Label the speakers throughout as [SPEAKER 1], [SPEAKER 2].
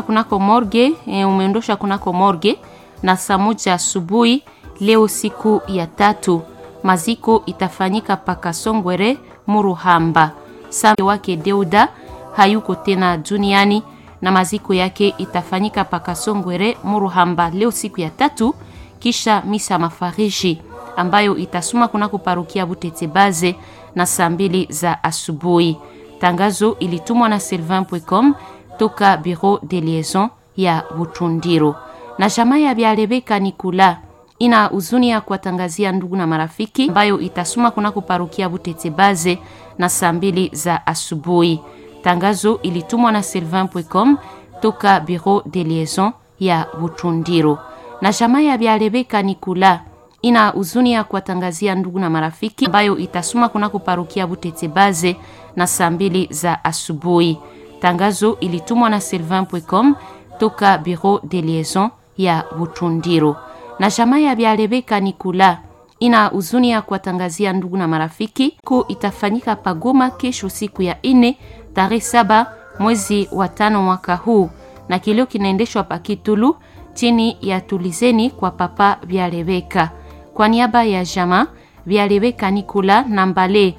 [SPEAKER 1] kunako morgue, umeondosha kunako morgue na saa 1 asubuhi leo siku ya 3. Maziko itafanyika paka Songwere Muruhamba. Sami wake Deuda hayuko tena duniani na maziko yake itafanyika paka Songwere Muruhamba leo siku ya 3 kisha misa mafariji ambayo itasoma kunako parokia Butete Baze na saa 2 za asubuhi. Tangazo ilitumwa na Sylvain.com toka Bureau de Liaison ya Butundiro. Na jamaa ya Biarebeka Nikula ina huzuni ya kuwatangazia ndugu na marafiki ambayo itasoma kunako parokia Butete Baze na saa 2 za asubuhi. Tangazo ilitumwa na Sylvain.com toka Bureau de Liaison ya Butundiro. Na jamaa ya Biarebeka Nikula ina huzuni ya kuwatangazia ndugu na marafiki ambayo itasoma kunako parokia Butete Baze na saa 2 za asubuhi. Tangazo ilitumwa na Sylvain.com toka Bureau de Liaison ya Butundiro. Na jamaa ya Biarebeka Nikula ina huzuni ya kuwatangazia ndugu na marafiki ko itafanyika pagoma kesho siku ya 4 tarehe 7 mwezi wa 5 mwaka huu, na kilio kinaendeshwa Pakitulu chini ya Tulizeni kwa papa Biarebeka. Kwa niaba ya jamaa Biarebeka Nikula na Mbale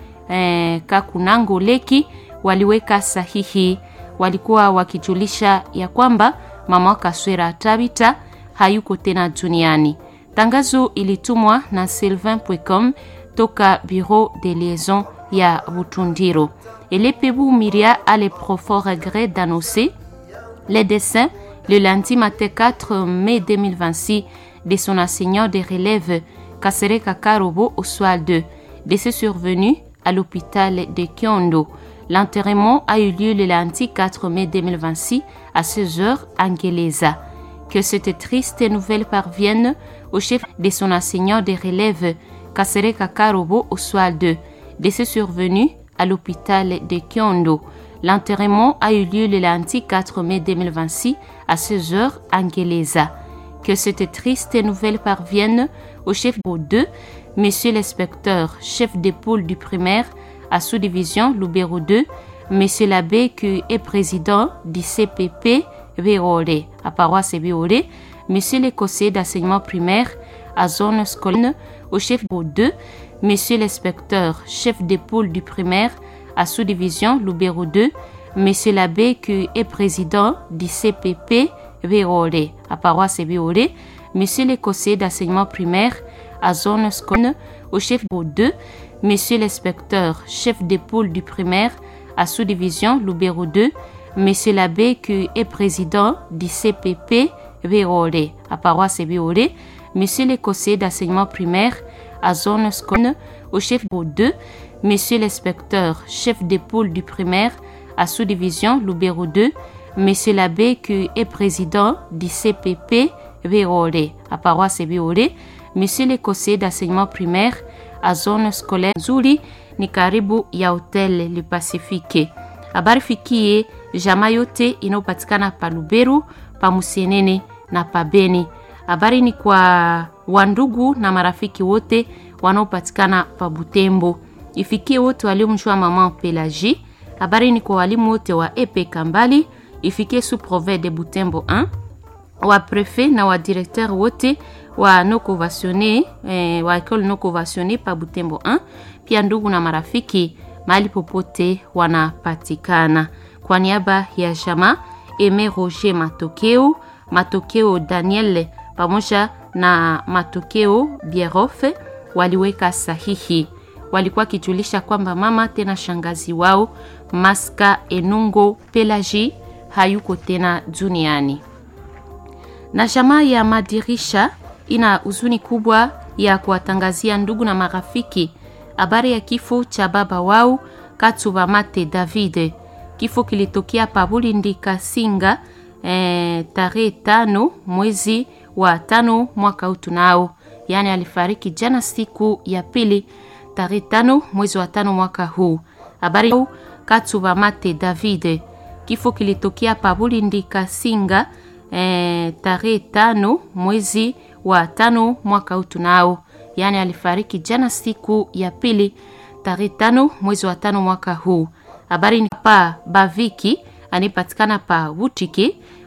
[SPEAKER 1] Kakunango Leki waliweka sahihi. Walikuwa wakijulisha ya kwamba mama Kaswera Tabita hayuko tena duniani. Tangazo ilitumwa na Sylvain.com toka Bureau de Liaison ya Butundiro. Elepebu Miria a le profond regret d'annoncer les décès le lundi matin 4 mai 2026 de son enseignant de relève Kasereka Karobo Oswald, décès survenu à l'hôpital de Kyondo. L'enterrement a eu lieu le lundi 4 mai 2026 à 16h à Ngeleza. Que cette triste nouvelle parvienne au chef de son enseignant de relève Kasereka Karobo Oswald, décès survenu à l'hôpital de Kyondo. L'enterrement a eu lieu le lundi 4 mai 2026 à 16h à Ngeleza. Que cette triste nouvelle parvienne au chef de 2, monsieur l'inspecteur, chef de pôle du primaire à sous-division Lubero 2, monsieur l'abbé qui est président du CPP Béolé, à paroisse Béolé, monsieur le conseiller d'enseignement primaire à zone scolaire au chef de 2, monsieur l'inspecteur, chef de pôle du primaire à sous-division Lubero 2, monsieur l'abbé qui est président du CPP Béolé, à paroisse Béolé, monsieur le conseiller d'enseignement primaire à zone scolaire au chef de 2, monsieur l'inspecteur, chef de pôle du primaire à sous-division Lubero 2, monsieur l'abbé qui est président du CPP Béolé, à paroisse Béolé, monsieur le conseiller d'enseignement primaire à zone scolaire au chef de 2, monsieur l'inspecteur, chef de pôle du primaire à sous-division Lubero 2, monsieur l'abbé qui est président du CPP Béolé, à paroisse Béolé, monsieur le conseiller d'enseignement primaire à zone scolaire Zuri ni karibu ya hotel Le Pacifique. Habari fikie jamaa yote inayopatikana pa Luberu, pa Musienene na pa Beni. Habari ni kwa wandugu na marafiki wote wanaopatikana pa Butembo. Ifikie wote waliomjua mama Pelagie. Habari ni kwa walimu wote wa EP Kambali. Ifikie sous-provet de Butembo 1. Wa prefet na wa directeur wote wa no conventionné wa école no conventionné pa Butembo 1. Pia ndugu na marafiki mahali popote wanapatikana. Kwa niaba ya jamaa Aimé Roger Matokeo Daniel pamoja na Matokeo Bierofe waliweka sahihi. Walikuwa kijulisha kwamba mama tena shangazi wao Maska Enungo Pelagie hayuko tena duniani. Na jamaa ya Madirisha ina huzuni kubwa ya kuwatangazia ndugu na marafiki habari ya kifo cha baba wao Katuba Mate David. Kifo kilitokea pa Bulindi Kasinga tarehe 5 mwezi wa 5 mwaka huu tunao. Yani alifariki jana siku ya pili tarehe 5 mwezi wa 5 mwaka huu. Habari Katuba Mate David. Kifo kilitokea pa Bulindi Kasinga tarehe 5 mwezi wa 5 mwaka huu tunao. Yani alifariki jana siku ya pili tarehe 5 mwezi wa 5 mwaka huu. Habari ni pa Baviki anipatikana pa Butiki